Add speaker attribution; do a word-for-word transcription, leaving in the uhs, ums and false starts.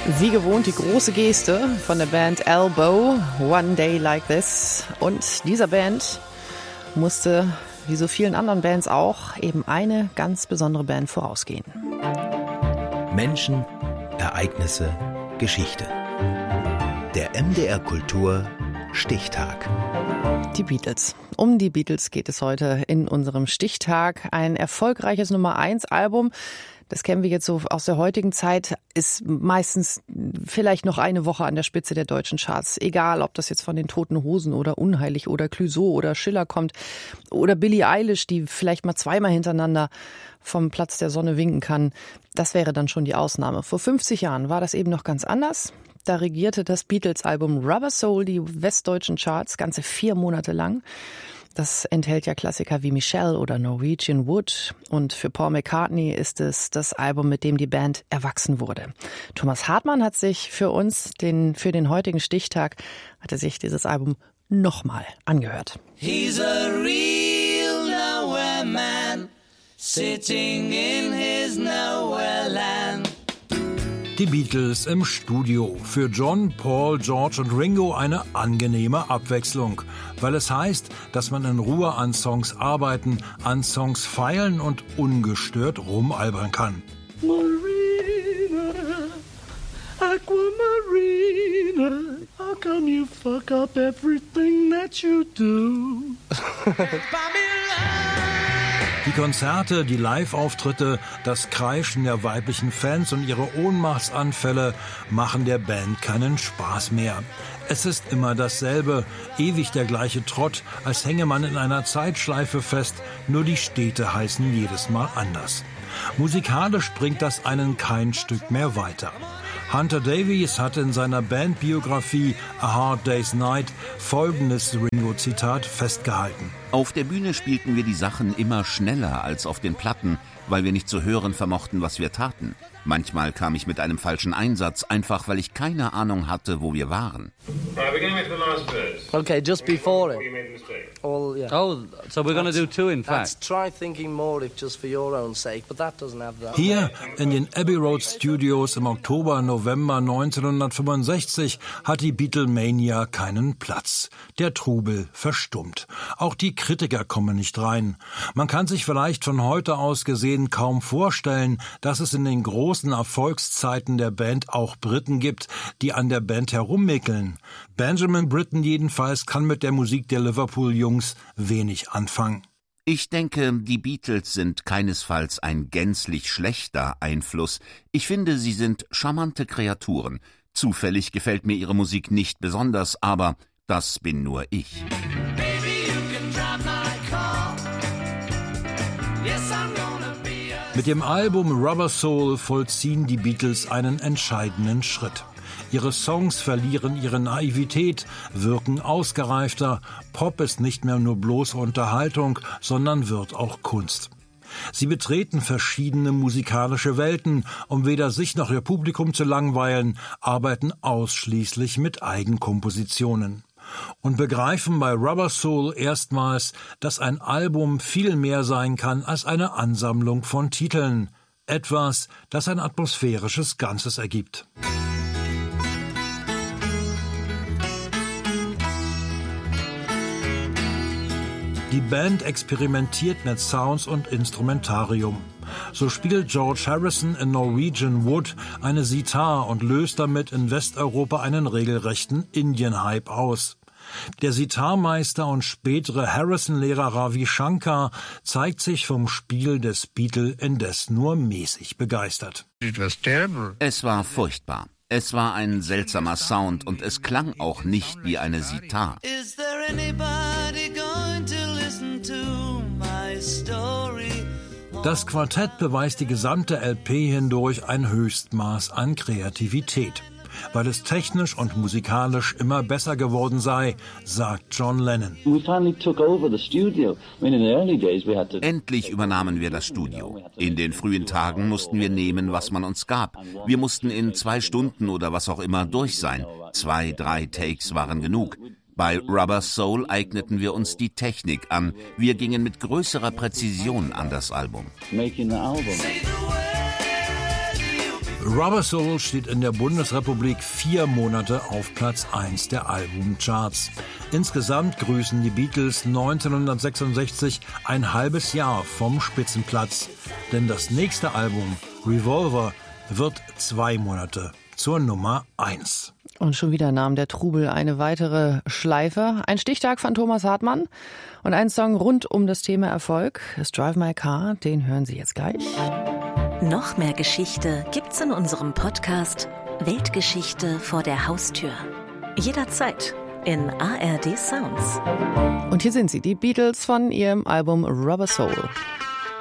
Speaker 1: Wie gewohnt die große Geste von der Band Elbow, One Day Like This. Und dieser Band musste, wie so vielen anderen Bands auch, eben eine ganz besondere Band vorausgehen.
Speaker 2: Menschen, Ereignisse, Geschichte. Der M D R Kultur Stichtag.
Speaker 1: Die Beatles. Um die Beatles geht es heute in unserem Stichtag. Ein erfolgreiches Nummer eins Album. Das kennen wir jetzt so aus der heutigen Zeit, ist meistens vielleicht noch eine Woche an der Spitze der deutschen Charts. Egal, ob das jetzt von den Toten Hosen oder Unheilig oder Clouseau oder Schiller kommt oder Billie Eilish, die vielleicht mal zweimal hintereinander vom Platz der Sonne winken kann. Das wäre dann schon die Ausnahme. Vor fünfzig Jahren war das eben noch ganz anders. Da regierte das Beatles-Album Rubber Soul die westdeutschen Charts ganze vier Monate lang. Das enthält ja Klassiker wie Michelle oder Norwegian Wood. Und für Paul McCartney ist es das Album, mit dem die Band erwachsen wurde. Thomas Hartmann hat sich für uns, den, für den heutigen Stichtag, hat er sich dieses Album nochmal angehört.
Speaker 3: He's a real nowhere man, sitting in his nowhere land.
Speaker 4: Die Beatles im Studio. Für John, Paul, George und Ringo eine angenehme Abwechslung, weil es heißt, dass man in Ruhe an Songs arbeiten, an Songs feilen und ungestört rumalbern kann.
Speaker 5: Marina, Aquamarina, how come you fuck up everything that you do?
Speaker 4: Die Konzerte, die Live-Auftritte, das Kreischen der weiblichen Fans und ihre Ohnmachtsanfälle machen der Band keinen Spaß mehr. Es ist immer dasselbe, ewig der gleiche Trott, als hänge man in einer Zeitschleife fest, nur die Städte heißen jedes Mal anders. Musikalisch bringt das einen kein Stück mehr weiter. Hunter Davies hat in seiner Bandbiografie A Hard Day's Night folgendes Ringo-Zitat festgehalten.
Speaker 6: Auf der Bühne spielten wir die Sachen immer schneller als auf den Platten, weil wir nicht zu hören vermochten, was wir taten. Manchmal kam ich mit einem falschen Einsatz, einfach weil ich keine Ahnung hatte, wo wir waren.
Speaker 7: Okay, just before it. All, yeah.
Speaker 8: Oh, so we're going to do two in fact.
Speaker 7: Let's try thinking more if just for your own sake, but that doesn't have that.
Speaker 4: Hier in den Abbey Road Studios im Oktober, November neunzehnhundertfünfundsechzig hat die Beatlemania keinen Platz. Der Trubel verstummt. Auch die Kritiker kommen nicht rein. Man kann sich vielleicht von heute aus gesehen kaum vorstellen, dass es in den großen Erfolgszeiten der Band auch Briten gibt, die an der Band herummickeln. Benjamin Britten jedenfalls kann mit der Musik der Liverpool-Jungs wenig anfangen.
Speaker 6: Ich denke, die Beatles sind keinesfalls ein gänzlich schlechter Einfluss. Ich finde, sie sind charmante Kreaturen. Zufällig gefällt mir ihre Musik nicht besonders, aber das bin nur ich. Mit dem Album Rubber Soul vollziehen die Beatles einen entscheidenden Schritt. Ihre Songs verlieren ihre Naivität, wirken ausgereifter. Pop ist nicht mehr nur bloße Unterhaltung, sondern wird auch Kunst. Sie betreten verschiedene musikalische Welten, um weder sich noch ihr Publikum zu langweilen, arbeiten ausschließlich mit Eigenkompositionen. Und begreifen bei Rubber Soul erstmals, dass ein Album viel mehr sein kann als eine Ansammlung von Titeln. Etwas, das ein atmosphärisches Ganzes ergibt. Die Band experimentiert mit Sounds und Instrumentarium. So spielt George Harrison in Norwegian Wood eine Sitar und löst damit in Westeuropa einen regelrechten Indien-Hype aus. Der Sitarmeister und spätere Harrison-Lehrer Ravi Shankar zeigt sich vom Spiel des Beatle indes nur mäßig begeistert. Es war furchtbar. Es war ein seltsamer Sound und es klang auch nicht wie eine Sitar.
Speaker 3: Is there anybody going to listen to my story?
Speaker 4: Das Quartett beweist die gesamte L P hindurch ein Höchstmaß an Kreativität. Weil es technisch und musikalisch immer besser geworden sei, sagt John Lennon.
Speaker 6: Endlich übernahmen wir das Studio. In den frühen Tagen mussten wir nehmen, was man uns gab. Wir mussten in zwei Stunden oder was auch immer durch sein. Zwei, drei Takes waren genug. Bei Rubber Soul eigneten wir uns die Technik an. Wir gingen mit größerer Präzision an das Album. Rubber Soul steht in der Bundesrepublik vier Monate auf Platz eins der Albumcharts. Insgesamt grüßen die Beatles neunzehnhundertsechsundsechzig ein halbes Jahr vom Spitzenplatz. Denn das nächste Album, Revolver, wird zwei Monate zur Nummer eins.
Speaker 1: Und schon wieder nahm der Trubel eine weitere Schleife. Ein Stichtag von Thomas Hartmann und ein Song rund um das Thema Erfolg. Das Drive My Car, den hören Sie jetzt gleich.
Speaker 9: Noch mehr Geschichte gibt's in unserem Podcast Weltgeschichte vor der Haustür. Jederzeit in A R D Sounds.
Speaker 1: Und hier sind sie, die Beatles von ihrem Album Rubber Soul.